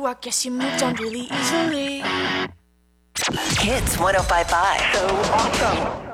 you, I guess you moved on really easily. Hits 105.5. So awesome.